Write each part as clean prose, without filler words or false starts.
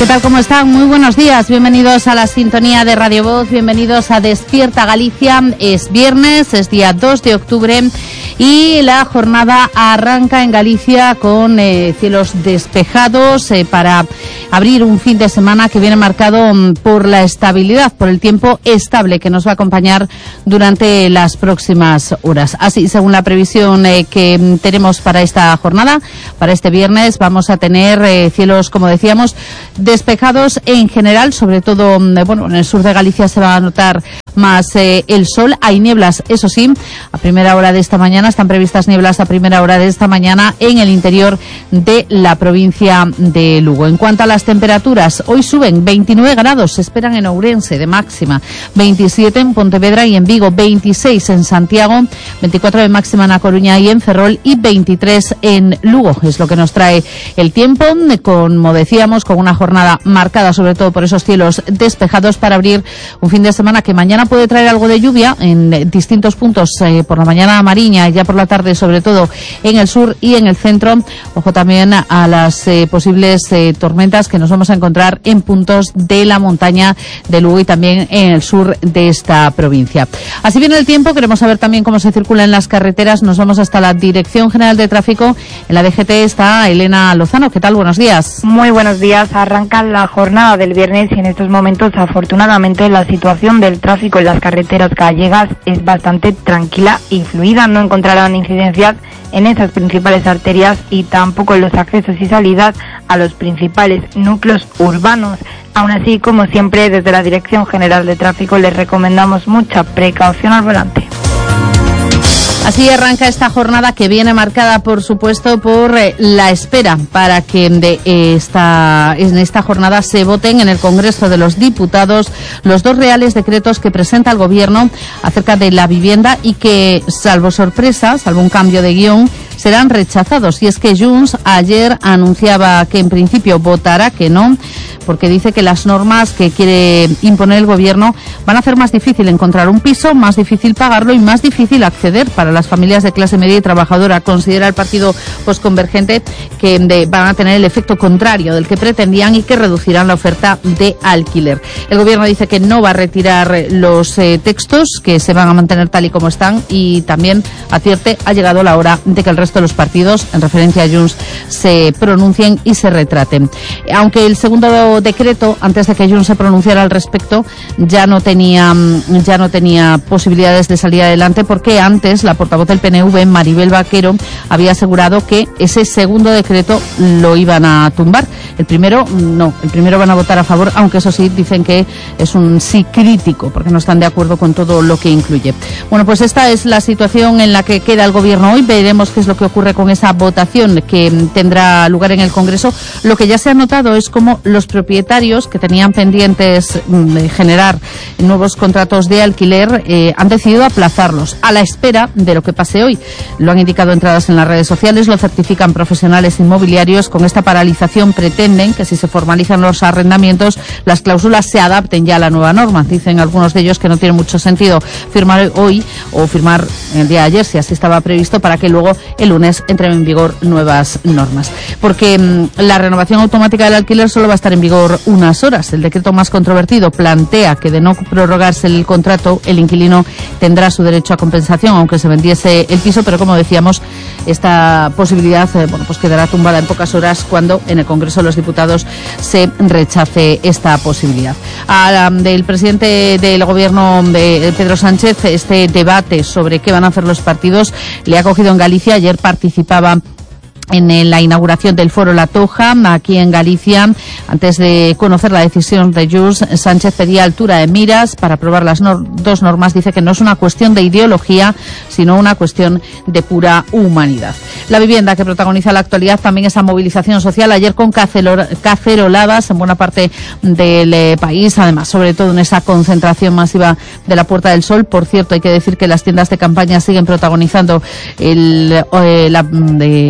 ¿Qué tal? ¿Cómo están? Muy buenos días. Bienvenidos a la sintonía de Radio Voz. Bienvenidos a Despierta Galicia. Es viernes, es día 2 de octubre y la jornada arranca en Galicia con cielos despejados para abrir un fin de semana que viene marcado por la estabilidad, por el tiempo estable que nos va a acompañar durante las próximas horas. Así, según la previsión que tenemos para esta jornada, para este viernes, vamos a tener cielos, como decíamos, despejados en general, sobre todo, bueno, en el sur de Galicia se va a notar más el sol. Hay nieblas, eso sí, a primera hora de esta mañana, están previstas nieblas a primera hora de esta mañana en el interior de la provincia de Lugo. En cuanto a las temperaturas, hoy suben 29 grados, se esperan en Ourense de máxima, 27 en Pontevedra y en Vigo, 26 en Santiago, 24 de máxima en A Coruña y en Ferrol y 23 en Lugo. Es lo que nos trae el tiempo, como decíamos, con una jornada marcada sobre todo por esos cielos despejados para abrir un fin de semana que mañana puede traer algo de lluvia en distintos puntos, por la mañana a Mariña y ya por la tarde sobre todo en el sur y en el centro. Ojo también a las posibles tormentas que nos vamos a encontrar en puntos de la montaña de Lugo y también en el sur de esta provincia. Así viene el tiempo, queremos saber también cómo se circula en las carreteras. Nos vamos hasta la Dirección General de Tráfico. En la DGT está Elena Lozano. ¿Qué tal? Buenos días. Muy buenos días. Arranca la jornada del viernes y en estos momentos, afortunadamente, la situación del tráfico en las carreteras gallegas es bastante tranquila y fluida. No encontrarán incidencias en esas principales arterias y tampoco en los accesos y salidas a los principales núcleos urbanos. Aún así, como siempre, desde la Dirección General de Tráfico les recomendamos mucha precaución al volante. Así arranca esta jornada que viene marcada, por supuesto, por la espera para que en esta jornada se voten en el Congreso de los Diputados los dos reales decretos que presenta el Gobierno acerca de la vivienda y que, salvo sorpresa, salvo un cambio de guión, serán rechazados. Y es que Junts ayer anunciaba que en principio votará que no, porque dice que las normas que quiere imponer el Gobierno van a hacer más difícil encontrar un piso, más difícil pagarlo y más difícil acceder para las familias de clase media y trabajadora. Considera el partido Convergente que van a tener el efecto contrario del que pretendían y que reducirán la oferta de alquiler. El Gobierno dice que no va a retirar los textos, que se van a mantener tal y como están, y también advierte ha llegado la hora de que el resto de los partidos, en referencia a Junts, se pronuncien y se retraten. Aunque el segundo decreto, antes de que Junts se pronunciara al respecto, ya no tenía posibilidades de salir adelante, porque antes la portavoz del PNV, Maribel Vaquero, había asegurado que ese segundo decreto lo iban a tumbar. El primero no, el primero van a votar a favor, aunque eso sí, dicen que es un sí crítico, porque no están de acuerdo con todo lo que incluye. Bueno, pues esta es la situación en la que queda el Gobierno hoy. Veremos qué es lo que ocurre con esa votación que tendrá lugar en el Congreso. Lo que ya se ha notado es cómo los propietarios que tenían pendientes generar nuevos contratos de alquiler han decidido aplazarlos a la espera de lo que pase hoy. Lo han indicado entradas en las redes sociales, lo certifican profesionales inmobiliarios. Con esta paralización pretenden que si se formalizan los arrendamientos, las cláusulas se adapten ya a la nueva norma. Dicen algunos de ellos que no tiene mucho sentido firmar hoy o firmar el día de ayer, si así estaba previsto, para que luego el lunes entren en vigor nuevas normas. Porque la renovación automática del alquiler solo va a estar en vigor unas horas. El decreto más controvertido plantea que, de no prorrogarse el contrato, el inquilino tendrá su derecho a compensación aunque se vendiese el piso, pero como decíamos, esta posibilidad pues quedará tumbada en pocas horas cuando en el Congreso de los Diputados se rechace esta posibilidad. Del presidente del Gobierno, de Pedro Sánchez, este debate sobre qué van a hacer los partidos le ha cogido en Galicia. Ayer participaba en la inauguración del Foro La Toja, aquí en Galicia. Antes de conocer la decisión de Junts, Sánchez pedía altura de miras para aprobar las dos normas. Dice que no es una cuestión de ideología, sino una cuestión de pura humanidad. La vivienda que protagoniza la actualidad, también esa movilización social, ayer con caceroladas en buena parte del país, además, sobre todo en esa concentración masiva de la Puerta del Sol. Por cierto, hay que decir que las tiendas de campaña siguen protagonizando la plaza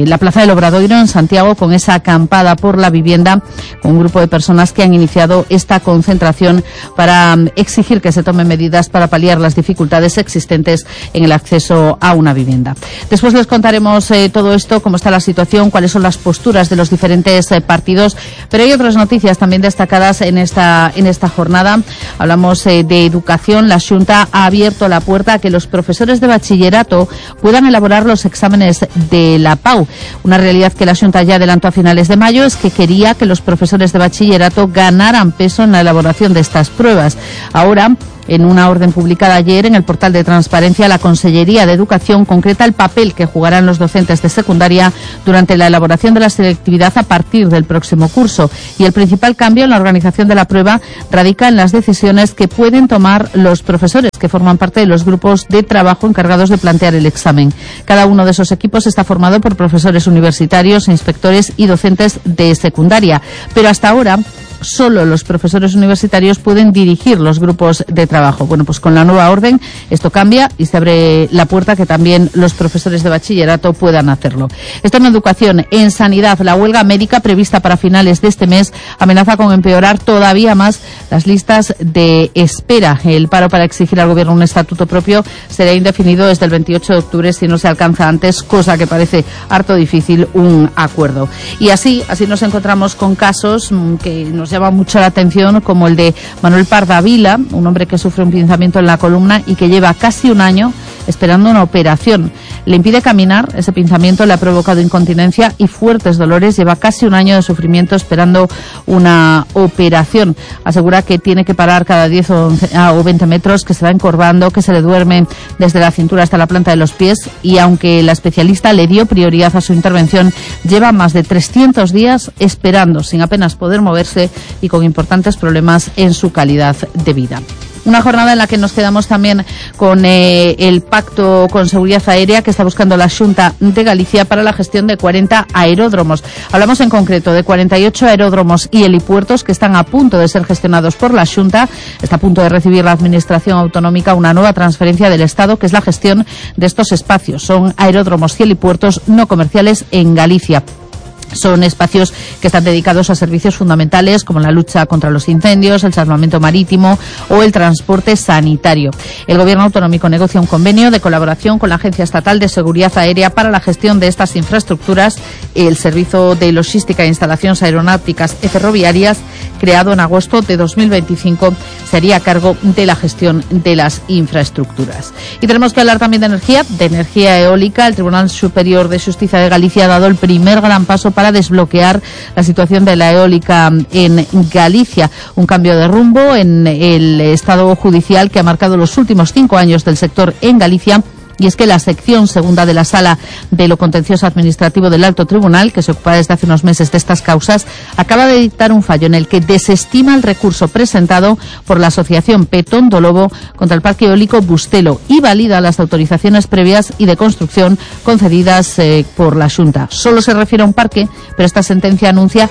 del Obradoiro en Santiago con esa acampada por la vivienda, con un grupo de personas que han iniciado esta concentración para exigir que se tomen medidas para paliar las dificultades existentes en el acceso a una vivienda. Después les contaremos todo esto, cómo está la situación, cuáles son las posturas de los diferentes partidos, pero hay otras noticias también destacadas en esta jornada. Hablamos de educación. La Xunta ha abierto la puerta a que los profesores de bachillerato puedan elaborar los exámenes de la PAU. Una realidad que la Xunta ya adelantó a finales de mayo es que quería que los profesores de bachillerato ganaran peso en la elaboración de estas pruebas. Ahora, en una orden publicada ayer en el portal de transparencia, la Consellería de Educación concreta el papel que jugarán los docentes de secundaria durante la elaboración de la selectividad a partir del próximo curso. Y el principal cambio en la organización de la prueba radica en las decisiones que pueden tomar los profesores que forman parte de los grupos de trabajo encargados de plantear el examen. Cada uno de esos equipos está formado por profesores universitarios, inspectores y docentes de secundaria. Pero hasta ahora, solo los profesores universitarios pueden dirigir los grupos de trabajo. Bueno, pues con la nueva orden esto cambia y se abre la puerta que también los profesores de bachillerato puedan hacerlo. Esto en educación. En sanidad, la huelga médica prevista para finales de este mes amenaza con empeorar todavía más las listas de espera. El paro para exigir al gobierno un estatuto propio será indefinido desde el 28 de octubre si no se alcanza antes, cosa que parece harto difícil, un acuerdo. Y así nos encontramos con casos que nos llama mucho la atención, como el de Manuel Pardavila, un hombre que sufre un pinzamiento en la columna y que lleva casi un año esperando una operación. Le impide caminar, ese pinzamiento le ha provocado incontinencia y fuertes dolores. Lleva casi un año de sufrimiento esperando una operación. Asegura que tiene que parar cada 10 o 20 metros, que se va encorvando, que se le duerme desde la cintura hasta la planta de los pies, y aunque la especialista le dio prioridad a su intervención, lleva más de 300 días esperando, sin apenas poder moverse y con importantes problemas en su calidad de vida. Una jornada en la que nos quedamos también con el pacto con seguridad aérea que está buscando la Xunta de Galicia para la gestión de 40 aeródromos. Hablamos en concreto de 48 aeródromos y helipuertos que están a punto de ser gestionados por la Xunta. Está a punto de recibir la Administración Autonómica una nueva transferencia del Estado, que es la gestión de estos espacios. Son aeródromos y helipuertos no comerciales en Galicia. Son espacios que están dedicados a servicios fundamentales como la lucha contra los incendios, el salvamento marítimo o el transporte sanitario. El Gobierno autonómico negocia un convenio de colaboración con la Agencia Estatal de Seguridad Aérea para la gestión de estas infraestructuras. El Servicio de Logística e Instalaciones Aeronáuticas y Ferroviarias, creado en agosto de 2025, se haría cargo de la gestión de las infraestructuras. Y tenemos que hablar también de energía eólica. El Tribunal Superior de Justicia de Galicia ha dado el primer gran paso para desbloquear la situación de la eólica en Galicia. Un cambio de rumbo en el estado judicial que ha marcado los últimos 5 años del sector en Galicia. Y es que la sección segunda de la Sala de lo Contencioso Administrativo del Alto Tribunal, que se ocupa desde hace unos meses de estas causas, acaba de dictar un fallo en el que desestima el recurso presentado por la asociación Petón do Lobo contra el parque eólico Bustelo y valida las autorizaciones previas y de construcción concedidas por la Xunta. Solo se refiere a un parque, pero esta sentencia anuncia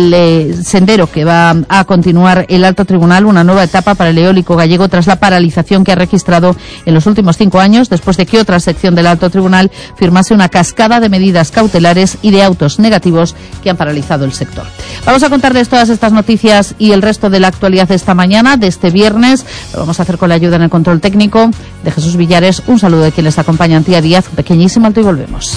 el sendero que va a continuar el Alto Tribunal, una nueva etapa para el eólico gallego tras la paralización que ha registrado en los últimos 5 años, después de que otra sección del Alto Tribunal firmase una cascada de medidas cautelares y de autos negativos que han paralizado el sector. Vamos a contarles todas estas noticias y el resto de la actualidad de esta mañana, de este viernes. Lo vamos a hacer con la ayuda en el control técnico de Jesús Villares. Un saludo de quien les acompaña, Antía Díaz. Un pequeñísimo alto y volvemos.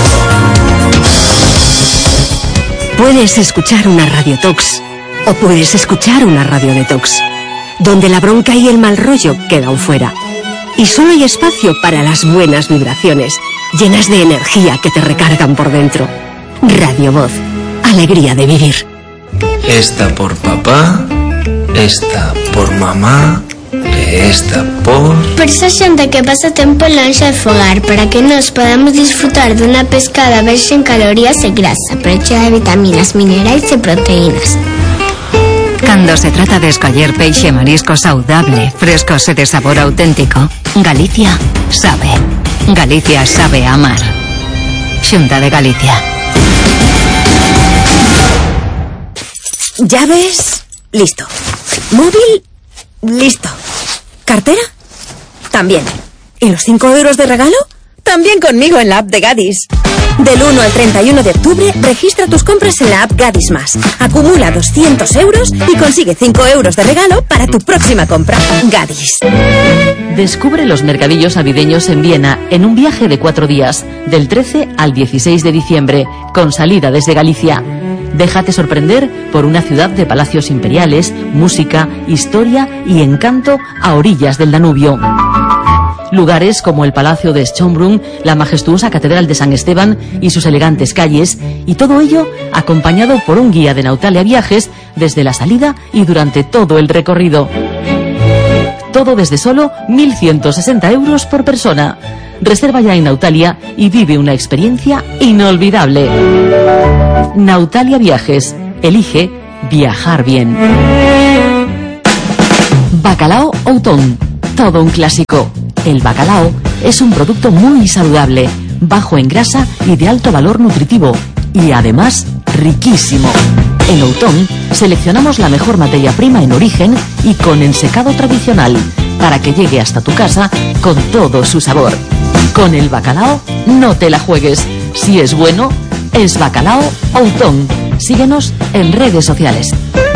Puedes escuchar una Radio Tox o puedes escuchar una Radio Detox, donde la bronca y el mal rollo quedan fuera. Y solo hay espacio para las buenas vibraciones, llenas de energía que te recargan por dentro. Radio Voz, alegría de vivir. Esta por papá, esta por mamá, esta por esa xente que pasa tempo lonxe de fogar, para que nos podamos disfrutar dunha pescada verxe en calorías e grasa, pero chea de vitaminas, minerais e proteínas. Cuando se trata de escoller peixe marisco saudable, frescos e de sabor auténtico, Galicia sabe. Galicia sabe amar. Xunta de Galicia. Llaves, listo. Móvil, listo. ¿Cartera? También. ¿Y los 5 euros de regalo? También conmigo en la app de Gadis. Del 1 al 31 de octubre, registra tus compras en la app Gadis Más. Acumula 200 euros y consigue 5 euros de regalo para tu próxima compra. Gadis. Descubre los mercadillos navideños en Viena en un viaje de 4 días, del 13 al 16 de diciembre, con salida desde Galicia. Déjate sorprender por una ciudad de palacios imperiales, música, historia y encanto a orillas del Danubio. Lugares como el Palacio de Schönbrunn, la majestuosa Catedral de San Esteban y sus elegantes calles, y todo ello acompañado por un guía de Nautalia Viajes desde la salida y durante todo el recorrido. Todo desde solo 1.160 euros por persona. Reserva ya en Nautalia y vive una experiencia inolvidable. Nautalia Viajes. Elige viajar bien. Bacalao Outón. Todo un clásico. El bacalao es un producto muy saludable, bajo en grasa y de alto valor nutritivo, y además riquísimo. En Outón seleccionamos la mejor materia prima en origen y con ensecado tradicional, para que llegue hasta tu casa con todo su sabor. Con el bacalao no te la juegues. Si es bueno, es Bacalao Outón. Síguenos en redes sociales.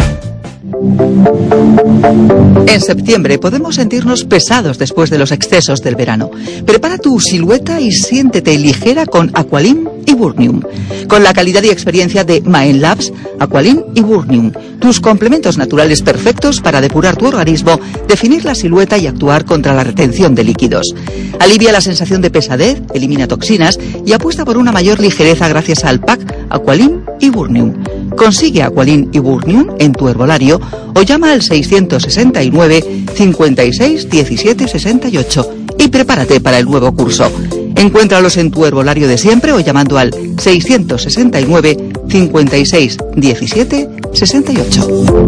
En septiembre podemos sentirnos pesados después de los excesos del verano. Prepara tu silueta y siéntete ligera con Aqualim y Burnium. Con la calidad y experiencia de Maen Labs, Aqualim y Burnium, tus complementos naturales perfectos para depurar tu organismo, definir la silueta y actuar contra la retención de líquidos. Alivia la sensación de pesadez, elimina toxinas y apuesta por una mayor ligereza gracias al pack Aqualim y Burnium. Consigue Aqualim y Burnium en tu herbolario o llama al 669 56 17 68 y prepárate para el nuevo curso. Encuéntralos en tu herbolario de siempre o llamando al 669 56 17 68.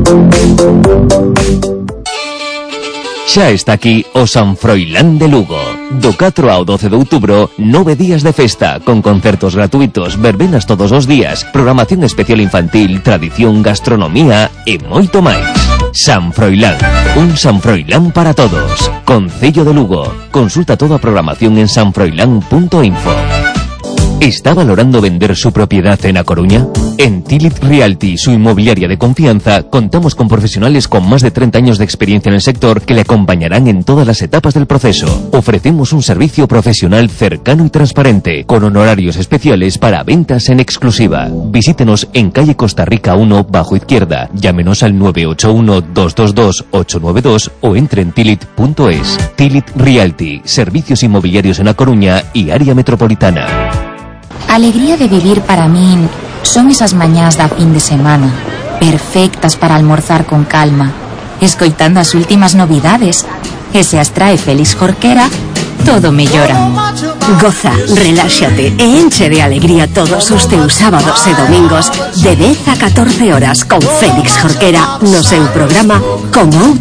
Xa está aquí o San Froilán de Lugo. Do 4 ao 12 de outubro, 9 días de festa, con concertos gratuitos, verbenas todos os días, programación especial infantil, tradición, gastronomía e moito máis. San Froilán, un San Froilán para todos. Concello de Lugo. Consulta toda a programación en sanfroilán.info. ¿Está valorando vender su propiedad en A Coruña? En Tilit Realty, su inmobiliaria de confianza, contamos con profesionales con más de 30 años de experiencia en el sector que le acompañarán en todas las etapas del proceso. Ofrecemos un servicio profesional cercano y transparente, con honorarios especiales para ventas en exclusiva. Visítenos en calle Costa Rica 1, bajo izquierda. Llámenos al 981-222-892 o entre en tilit.es. Tilit Realty, servicios inmobiliarios en A Coruña y área metropolitana. Alegría de vivir para min son esas mañás da fin de semana, perfectas para almorzar con calma, escoitando as últimas novidades. E se as trae Félix Jorquera, todo mellora. Goza, reláxate e enche de alegría todos os teus sábados e domingos de 10 a 14 horas con Félix Jorquera no seu programa Como